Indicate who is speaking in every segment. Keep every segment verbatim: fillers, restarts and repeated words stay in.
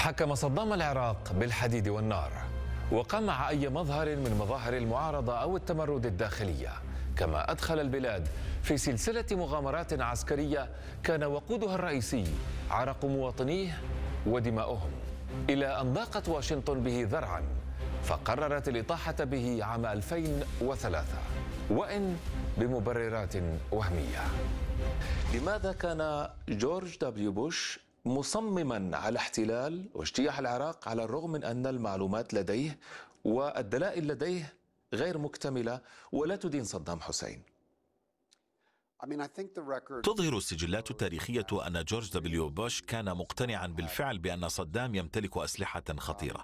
Speaker 1: حكم صدام العراق بالحديد والنار وقمع أي مظهر من مظاهر المعارضة أو التمرد الداخلية، كما أدخل البلاد في سلسلة مغامرات عسكرية كان وقودها الرئيسي عرق مواطنيه ودماؤهم، إلى أن ضاقت واشنطن به ذرعا فقررت الإطاحة به عام ألفين وثلاثة، وإن بمبررات وهمية. لماذا كان جورج دبليو بوش مصمما على احتلال واجتياح العراق على الرغم من أن المعلومات لديه والدلائل لديه غير مكتملة ولا تدين صدام حسين؟
Speaker 2: تظهر السجلات التاريخية أن جورج دبليو بوش كان مقتنعا بالفعل بأن صدام يمتلك أسلحة خطيرة،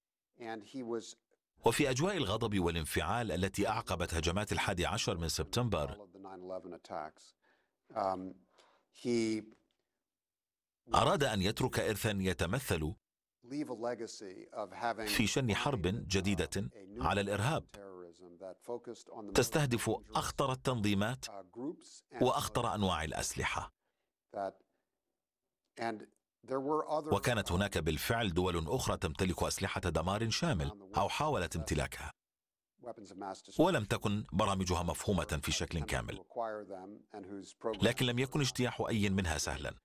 Speaker 2: وفي أجواء الغضب والانفعال التي أعقبت هجمات الحادي عشر من سبتمبر أراد أن يترك إرثا يتمثل في شن حرب جديدة على الإرهاب تستهدف أخطر التنظيمات وأخطر أنواع الأسلحة. وكانت هناك بالفعل دول أخرى تمتلك أسلحة دمار شامل أو حاولت امتلاكها، ولم تكن برامجها مفهومة في شكل كامل، لكن لم يكن اجتياح أي منها سهلا،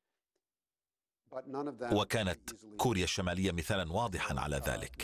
Speaker 2: وكانت كوريا الشمالية مثالا واضحا على ذلك.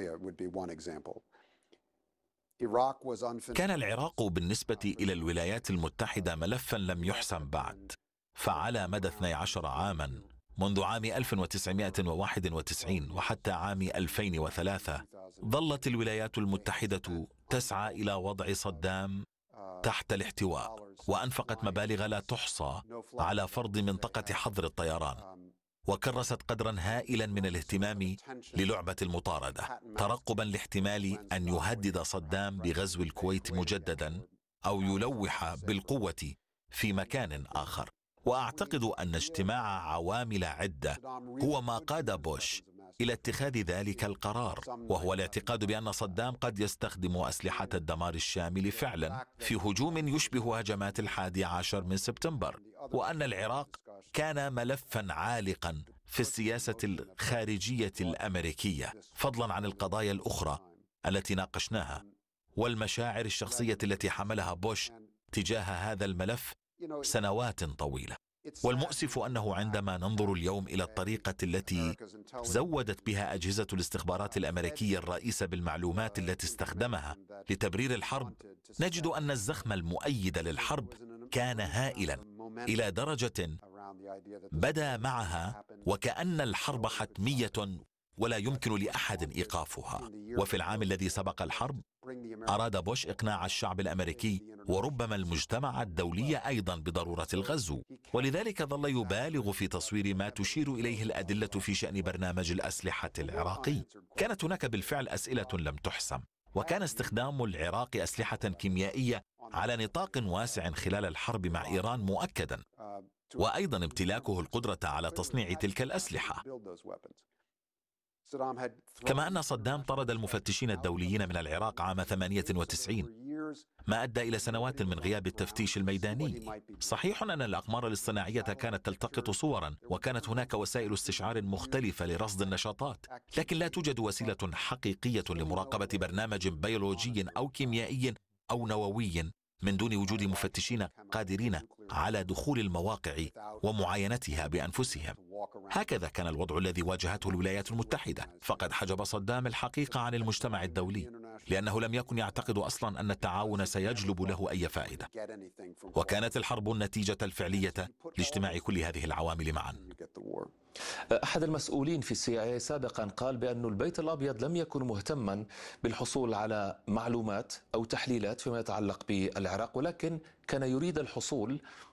Speaker 2: كان العراق بالنسبة إلى الولايات المتحدة ملفا لم يحسم بعد، فعلى مدى اثني عشر عاما منذ عام ألف وتسعمائة وواحد وتسعين وحتى عام ألفين وثلاثة ظلت الولايات المتحدة تسعى إلى وضع صدام تحت الاحتواء، وأنفقت مبالغ لا تحصى على فرض منطقة حظر الطيران، وكرست قدرا هائلا من الاهتمام للعبة المطاردة، ترقبا لاحتمال أن يهدد صدام بغزو الكويت مجددا أو يلوح بالقوة في مكان آخر. وأعتقد أن اجتماع عوامل عدة هو ما قاد بوش إلى اتخاذ ذلك القرار، وهو الاعتقاد بأن صدام قد يستخدم أسلحة الدمار الشامل فعلا في هجوم يشبه هجمات الحادي عشر من سبتمبر، وأن العراق كان ملفا عالقا في السياسة الخارجية الأمريكية، فضلا عن القضايا الأخرى التي ناقشناها والمشاعر الشخصية التي حملها بوش تجاه هذا الملف سنوات طويلة. والمؤسف أنه عندما ننظر اليوم إلى الطريقة التي زودت بها أجهزة الاستخبارات الأمريكية الرئيس بالمعلومات التي استخدمها لتبرير الحرب، نجد أن الزخم المؤيد للحرب كان هائلا إلى درجة بدا معها وكأن الحرب حتمية ولا يمكن لأحد إيقافها. وفي العام الذي سبق الحرب أراد بوش إقناع الشعب الأمريكي وربما المجتمع الدولي أيضا بضرورة الغزو، ولذلك ظل يبالغ في تصوير ما تشير إليه الأدلة في شأن برنامج الأسلحة العراقي. كانت هناك بالفعل أسئلة لم تحسم، وكان استخدام العراق أسلحة كيميائية على نطاق واسع خلال الحرب مع إيران مؤكدا، وأيضا امتلاكه القدرة على تصنيع تلك الأسلحة. كما أن صدام طرد المفتشين الدوليين من العراق عام ثمانية وتسعين، ما أدى إلى سنوات من غياب التفتيش الميداني. صحيح أن الأقمار الاصطناعية كانت تلتقط صورا، وكانت هناك وسائل استشعار مختلفة لرصد النشاطات، لكن لا توجد وسيلة حقيقية لمراقبة برنامج بيولوجي أو كيميائي أو نووي من دون وجود مفتشين قادرين على دخول المواقع ومعاينتها بأنفسهم. هكذا كان الوضع الذي واجهته الولايات المتحدة، فقد حجب صدام الحقيقة عن المجتمع الدولي، لأنه لم يكن يعتقد أصلا أن التعاون سيجلب له أي فائدة، وكانت الحرب النتيجة الفعلية لاجتماع كل هذه العوامل معا.
Speaker 1: أحد المسؤولين في السي آي إيه سابقا قال بأن البيت الأبيض لم يكن مهتما بالحصول على معلومات أو تحليلات فيما يتعلق بالعراق، ولكن كان يريد الحصول